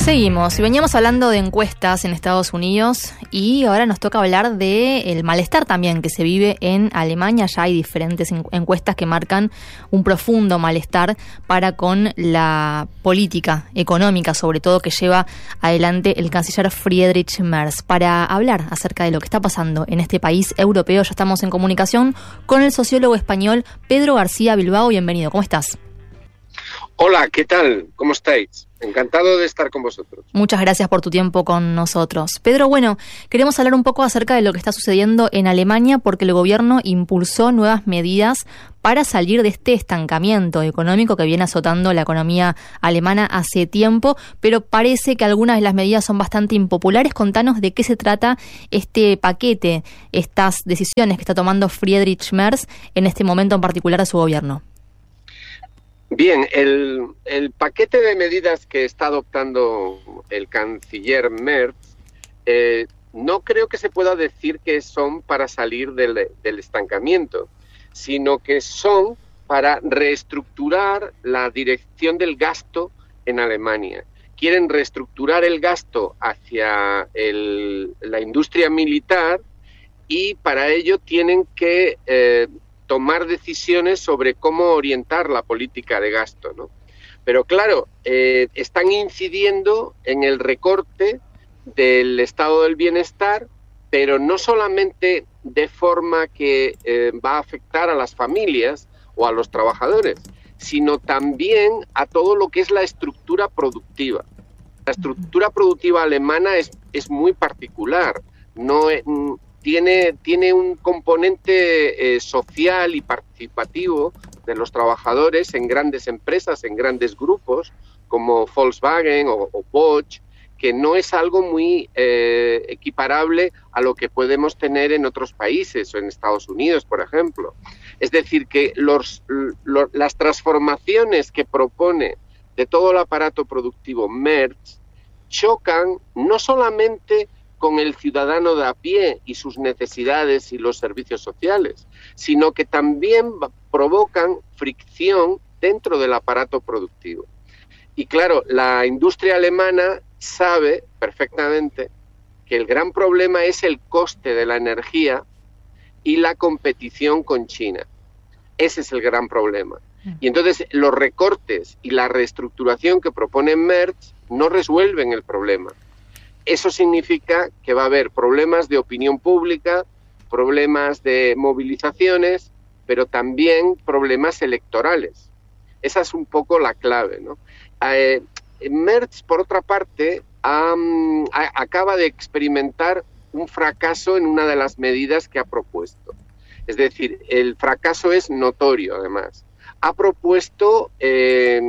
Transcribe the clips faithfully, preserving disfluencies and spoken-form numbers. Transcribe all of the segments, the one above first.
Seguimos y veníamos hablando de encuestas en Estados Unidos y ahora nos toca hablar del malestar también que se vive en Alemania. Ya hay diferentes encuestas que marcan un profundo malestar para con la política económica, sobre todo que lleva adelante el canciller Friedrich Merz. Para hablar acerca de lo que está pasando en este país europeo, ya estamos en comunicación con el sociólogo español Pedro García Bilbao. Bienvenido, ¿cómo estás? Hola, ¿qué tal? ¿Cómo estáis? Encantado de estar con vosotros. Muchas gracias por tu tiempo con nosotros. Pedro, bueno, queremos hablar un poco acerca de lo que está sucediendo en Alemania porque el gobierno impulsó nuevas medidas para salir de este estancamiento económico que viene azotando la economía alemana hace tiempo, pero parece que algunas de las medidas son bastante impopulares. Contanos de qué se trata este paquete, estas decisiones que está tomando Friedrich Merz en este momento en particular a su gobierno. Bien, el, el paquete de medidas que está adoptando el canciller Merz, eh, no creo que se pueda decir que son para salir del, del estancamiento, sino que son para reestructurar la dirección del gasto en Alemania. Quieren reestructurar el gasto hacia el, la industria militar y para ello tienen que Eh, tomar decisiones sobre cómo orientar la política de gasto, ¿no? Pero claro, eh, están incidiendo en el recorte del estado del bienestar, pero no solamente de forma que eh, va a afectar a las familias o a los trabajadores, sino también a todo lo que es la estructura productiva. La estructura productiva alemana es, es muy particular, no es, Tiene, tiene un componente eh, social y participativo de los trabajadores en grandes empresas, en grandes grupos, como Volkswagen o, o Bosch, que no es algo muy eh, equiparable a lo que podemos tener en otros países o en Estados Unidos, por ejemplo. Es decir, que los, los, las transformaciones que propone de todo el aparato productivo Merz chocan no solamente con el ciudadano de a pie y sus necesidades y los servicios sociales, sino que también provocan fricción dentro del aparato productivo. Y claro, la industria alemana sabe perfectamente que el gran problema es el coste de la energía y la competición con China. Ese es el gran problema. Y entonces los recortes y la reestructuración que propone Merz no resuelven el problema. Eso significa que va a haber problemas de opinión pública, problemas de movilizaciones, pero también problemas electorales. Esa es un poco la clave, ¿no? Eh, Merz, por otra parte, um, a, acaba de experimentar un fracaso en una de las medidas que ha propuesto. Es decir, el fracaso es notorio, además. Ha propuesto eh,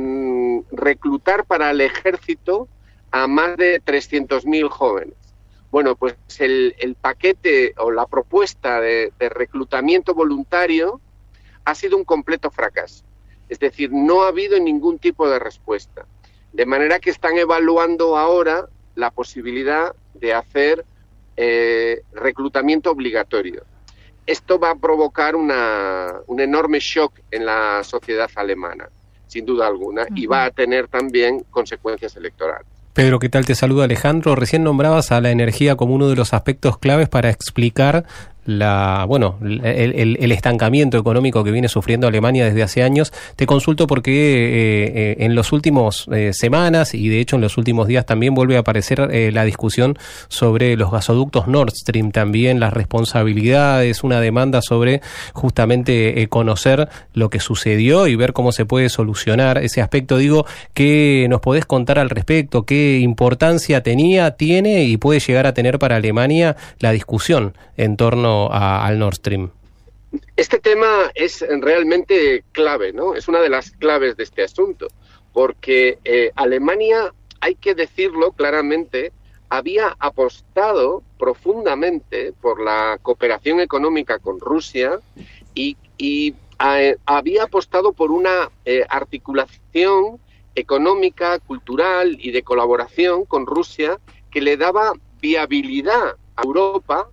en reclutar para el ejército a más de trescientos mil jóvenes. Bueno, pues el, el paquete o la propuesta de, de reclutamiento voluntario ha sido un completo fracaso. Es decir, no ha habido ningún tipo de respuesta. De manera que están evaluando ahora la posibilidad de hacer eh, reclutamiento obligatorio. Esto va a provocar una, un enorme shock en la sociedad alemana, sin duda alguna, uh-huh. y va a tener también consecuencias electorales. Pedro, ¿qué tal? Te saluda Alejandro. Recién nombrabas a la energía como uno de los aspectos claves para explicar la, bueno, el, el, el estancamiento económico que viene sufriendo Alemania desde hace años. Te consulto porque eh, eh, en los últimos eh, semanas y de hecho en los últimos días también vuelve a aparecer eh, la discusión sobre los gasoductos Nord Stream, también las responsabilidades, una demanda sobre justamente eh, conocer lo que sucedió y ver cómo se puede solucionar ese aspecto. Digo, ¿qué nos podés contar al respecto? ¿Qué importancia tenía, tiene y puede llegar a tener para Alemania la discusión en torno A, al Nord Stream? Este tema es realmente clave, ¿no? Es una de las claves de este asunto, porque eh, Alemania, hay que decirlo claramente, había apostado profundamente por la cooperación económica con Rusia y, y eh, había apostado por una eh, articulación económica, cultural y de colaboración con Rusia que le daba viabilidad a Europa,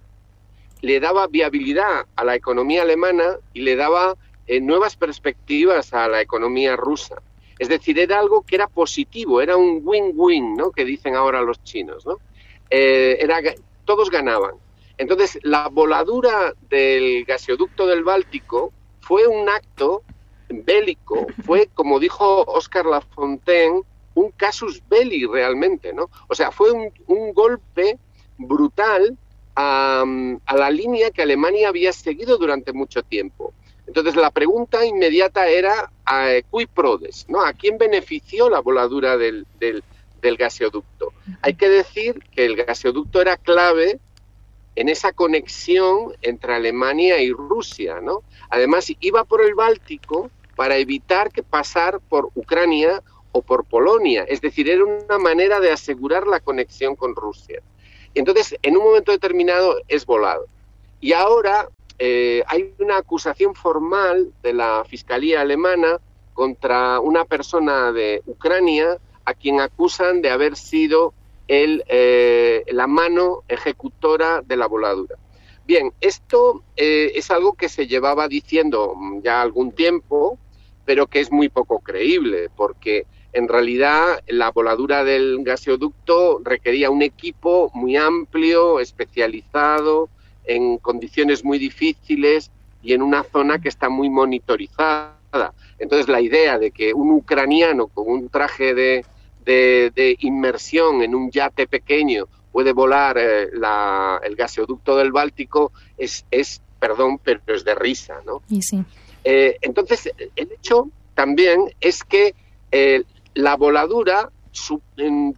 le daba viabilidad a la economía alemana y le daba eh, nuevas perspectivas a la economía rusa. Es decir, era algo que era positivo, era un win-win, ¿no?, que dicen ahora los chinos, ¿no? Eh, era, todos ganaban. Entonces, la voladura del gaseoducto del Báltico fue un acto bélico, fue, como dijo Óscar Lafontaine, un casus belli realmente, ¿no? O sea, fue un, un golpe brutal a, a la línea que Alemania había seguido durante mucho tiempo. Entonces, la pregunta inmediata era a cui prodest, ¿no? ¿A quién benefició la voladura del, del, del gaseoducto? Hay que decir que el gaseoducto era clave en esa conexión entre Alemania y Rusia, ¿no? Además, iba por el Báltico para evitar que pasar por Ucrania o por Polonia. Es decir, era una manera de asegurar la conexión con Rusia. Entonces, en un momento determinado es volado. Y ahora eh, hay una acusación formal de la Fiscalía alemana contra una persona de Ucrania a quien acusan de haber sido el, eh, la mano ejecutora de la voladura. Bien, esto eh, es algo que se llevaba diciendo ya algún tiempo, pero que es muy poco creíble, porque en realidad la voladura del gaseoducto requería un equipo muy amplio, especializado, en condiciones muy difíciles y en una zona que está muy monitorizada. Entonces, la idea de que un ucraniano con un traje de, de, de inmersión en un yate pequeño puede volar eh, la, el gaseoducto del Báltico es, es, perdón, pero es de risa, ¿no? Y sí. Eh, entonces, el hecho también es que eh, la voladura su, en,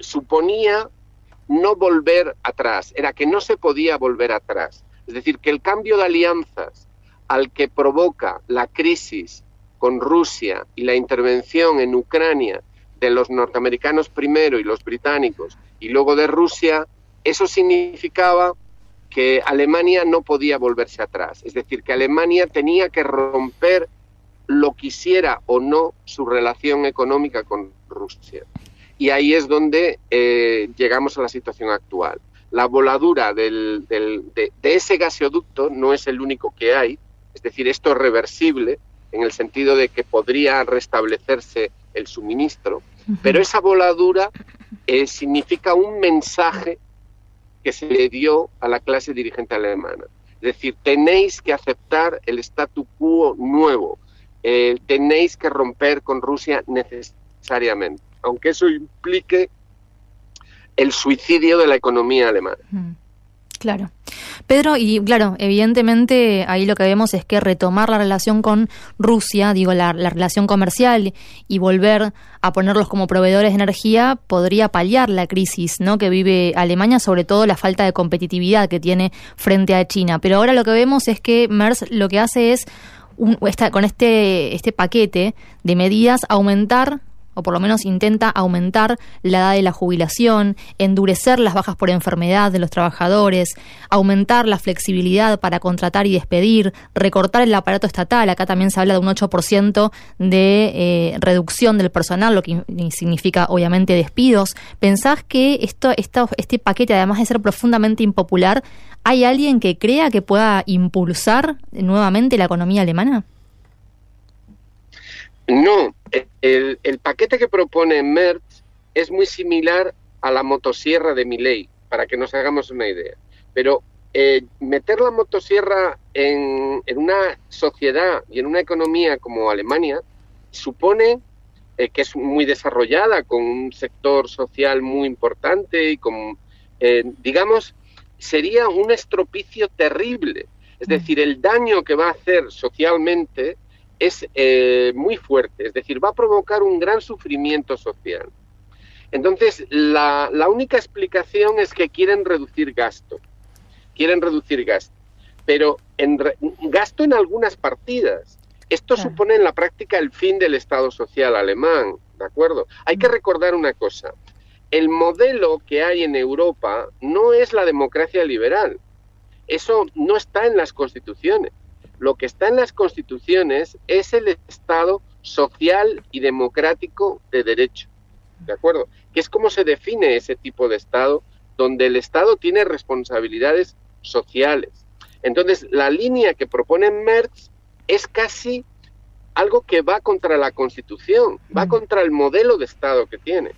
suponía no volver atrás, era que no se podía volver atrás. Es decir, que el cambio de alianzas al que provoca la crisis con Rusia y la intervención en Ucrania de los norteamericanos primero y los británicos y luego de Rusia, eso significaba que Alemania no podía volverse atrás. Es decir, que Alemania tenía que romper, lo quisiera o no, su relación económica con Rusia. Y ahí es donde eh, llegamos a la situación actual. La voladura del, del, de, de ese gaseoducto no es el único que hay, es decir, esto es reversible en el sentido de que podría restablecerse el suministro, uh-huh. pero esa voladura eh, significa un mensaje que se le dio a la clase dirigente alemana. Es decir, tenéis que aceptar el statu quo nuevo, eh, tenéis que romper con Rusia necesariamente, aunque eso implique el suicidio de la economía alemana. Claro. Pedro, y claro, evidentemente ahí lo que vemos es que retomar la relación con Rusia, digo, la, la relación comercial y volver a ponerlos como proveedores de energía podría paliar la crisis, ¿no?, que vive Alemania, sobre todo la falta de competitividad que tiene frente a China. Pero ahora lo que vemos es que Merz lo que hace es, un, esta, con este, este paquete de medidas, aumentar, o por lo menos intenta aumentar la edad de la jubilación, endurecer las bajas por enfermedad de los trabajadores, aumentar la flexibilidad para contratar y despedir, recortar el aparato estatal. Acá también se habla de un ocho por ciento de eh, reducción del personal, lo que significa obviamente despidos. ¿Pensás que esto, esto, este paquete, además de ser profundamente impopular, hay alguien que crea que pueda impulsar nuevamente la economía alemana? No, el, el paquete que propone Merz es muy similar a la motosierra de Milei, para que nos hagamos una idea. Pero eh, meter la motosierra en, en una sociedad y en una economía como Alemania supone eh, que es muy desarrollada, con un sector social muy importante y con, eh, digamos, sería un estropicio terrible. Es decir, el daño que va a hacer socialmente es eh, muy fuerte, es decir, va a provocar un gran sufrimiento social. Entonces, la, la única explicación es que quieren reducir gasto, quieren reducir gasto, pero en re, gasto en algunas partidas. Esto claro. supone en la práctica el fin del Estado social alemán, ¿de acuerdo? Hay que recordar una cosa, el modelo que hay en Europa no es la democracia liberal, eso no está en las constituciones. Lo que está en las constituciones es el Estado social y democrático de derecho, ¿de acuerdo? Que es como se define ese tipo de Estado, donde el Estado tiene responsabilidades sociales. Entonces, la línea que propone Merz es casi algo que va contra la Constitución, va Mm. contra el modelo de Estado que tiene.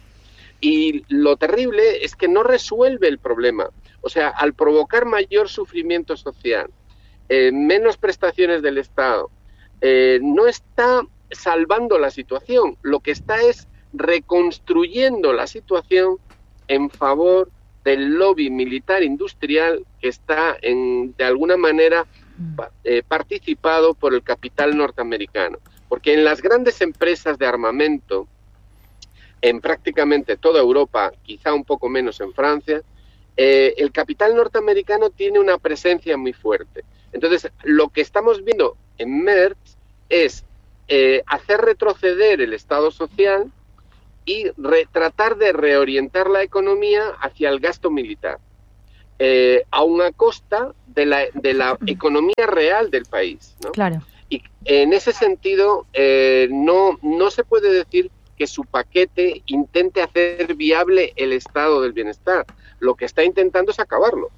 Y lo terrible es que no resuelve el problema. O sea, al provocar mayor sufrimiento social, eh, menos prestaciones del Estado, eh, no está salvando la situación, lo que está es reconstruyendo la situación en favor del lobby militar industrial que está en, de alguna manera eh, participado por el capital norteamericano. Porque en las grandes empresas de armamento, en prácticamente toda Europa, quizá un poco menos en Francia, eh, el capital norteamericano tiene una presencia muy fuerte. Entonces, lo que estamos viendo en Merz es eh, hacer retroceder el Estado social y re, tratar de reorientar la economía hacia el gasto militar, eh, a una costa de la, de la economía real del país, ¿no? Claro. Y en ese sentido, eh, no, no se puede decir que su paquete intente hacer viable el estado del bienestar. Lo que está intentando es acabarlo.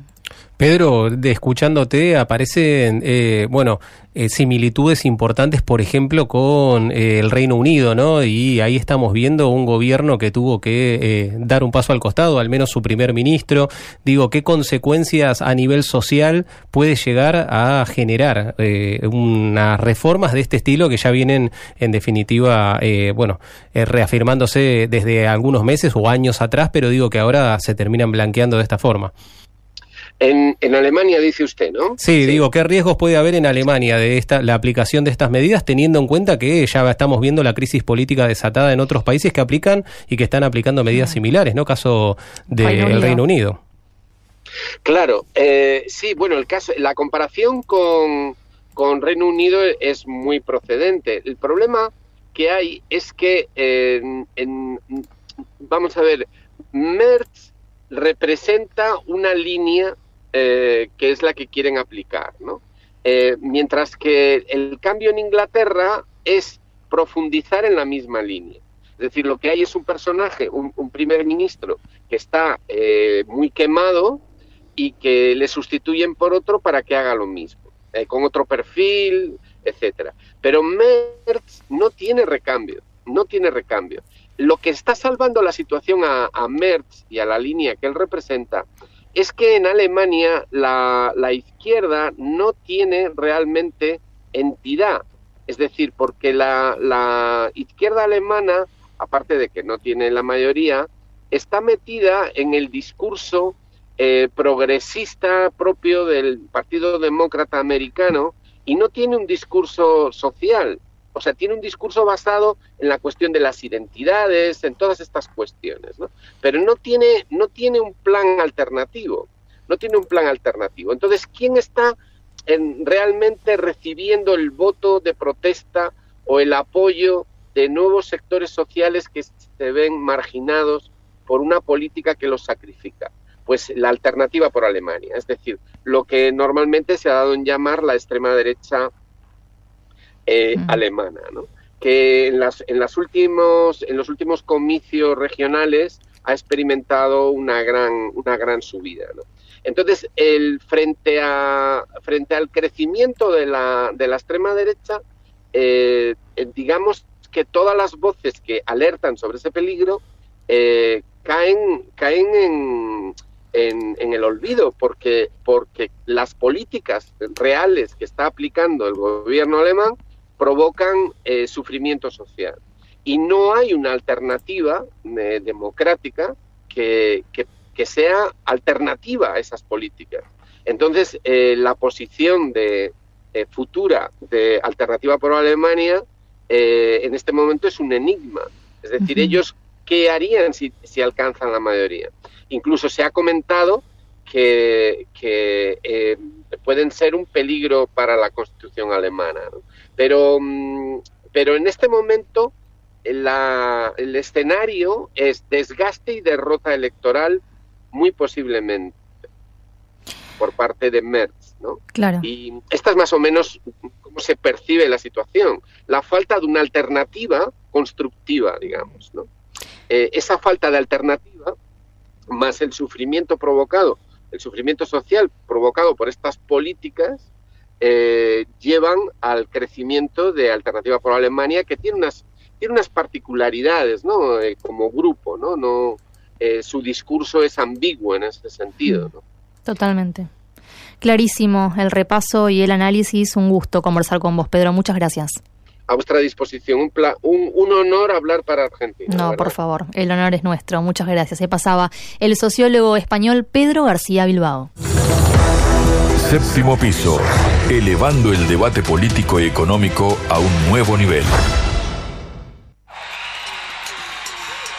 Pedro, de escuchándote aparecen, eh, bueno, eh, similitudes importantes, por ejemplo, con eh, el Reino Unido, ¿no? Y ahí estamos viendo un gobierno que tuvo que eh, dar un paso al costado, al menos su primer ministro. Digo, ¿qué consecuencias a nivel social puede llegar a generar eh, unas reformas de este estilo que ya vienen, en definitiva, eh, bueno, eh, reafirmándose desde algunos meses o años atrás, pero digo que ahora se terminan blanqueando de esta forma? En, en Alemania, dice usted, ¿no? Sí, sí, digo, ¿qué riesgos puede haber en Alemania de esta la aplicación de estas medidas, teniendo en cuenta que ya estamos viendo la crisis política desatada en otros países que aplican y que están aplicando medidas similares, ¿no? Caso del Reino Unido. Reino Unido. Claro, eh, sí, bueno, el caso, la comparación con, con Reino Unido es muy procedente. El problema que hay es que, eh, en, en, vamos a ver, Merz representa una línea Eh, que es la que quieren aplicar, ¿no? Eh, mientras que el cambio en Inglaterra es profundizar en la misma línea. Es decir, lo que hay es un personaje, un, un primer ministro que está eh, muy quemado y que le sustituyen por otro para que haga lo mismo, eh, con otro perfil, etcétera. Pero Merz no tiene recambio, no tiene recambio. Lo que está salvando la situación a, a Merz y a la línea que él representa es que en Alemania la, la izquierda no tiene realmente entidad. Es decir, porque la, la izquierda alemana, aparte de que no tiene la mayoría, está metida en el discurso eh, progresista propio del Partido Demócrata Americano y no tiene un discurso social. O sea, tiene un discurso basado en la cuestión de las identidades, en todas estas cuestiones, ¿no? Pero no tiene, no tiene un plan alternativo, no tiene un plan alternativo. Entonces, ¿quién está en, realmente recibiendo el voto de protesta o el apoyo de nuevos sectores sociales que se ven marginados por una política que los sacrifica? Pues la alternativa por Alemania, es decir, lo que normalmente se ha dado en llamar la extrema derecha Eh, mm. alemana, ¿no? Que en las en las últimos en los últimos comicios regionales ha experimentado una gran una gran subida, ¿no? Entonces, el frente a frente al crecimiento de la de la extrema derecha, eh, digamos que todas las voces que alertan sobre ese peligro eh, caen caen en, en en el olvido, porque porque las políticas reales que está aplicando el gobierno alemán provocan eh, sufrimiento social. Y no hay una alternativa eh, democrática que, que, que sea alternativa a esas políticas. Entonces, eh, la posición de, eh, futura de Alternativa por Alemania eh, en este momento es un enigma. Es decir, uh-huh. ellos, ¿qué harían si, si alcanzan la mayoría? Incluso se ha comentado que, que eh, pueden ser un peligro para la Constitución alemana, ¿no? Pero, pero en este momento la, el escenario es desgaste y derrota electoral, muy posiblemente, por parte de Merz, ¿no? Claro. Y esta es más o menos cómo se percibe la situación. La falta de una alternativa constructiva, digamos, ¿no? Eh, esa falta de alternativa, más el sufrimiento provocado, el sufrimiento social provocado por estas políticas, eh, llevan al crecimiento de Alternativa por Alemania, que tiene unas, tiene unas particularidades, ¿no? Eh, como grupo, ¿no? no eh, su discurso es ambiguo en ese sentido, ¿no? Totalmente. Clarísimo el repaso y el análisis. Un gusto conversar con vos, Pedro. Muchas gracias. A vuestra disposición. Un, pla- un, un honor hablar para Argentina. No, ¿verdad? por favor, el honor es nuestro. Muchas gracias. Se pasaba el sociólogo español Pedro García Bilbao. Séptimo piso, elevando el debate político y económico a un nuevo nivel.